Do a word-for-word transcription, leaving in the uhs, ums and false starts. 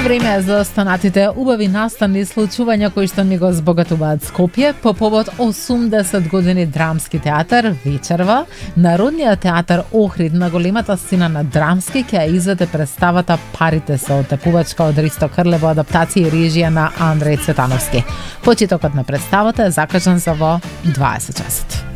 Време е за останатите убави настани случувања кои што ни го збогатуваат Скопје по повод осумдесет години драмски театар вечерва. Народниот театар Охрид на големата сцена на Драмски ќе ја изведе представата Парите се, отекувачка од Ристо Крлево адаптација и режија на Андреј Цветановски. Почетокот на представата е закажан за во дваесет часот.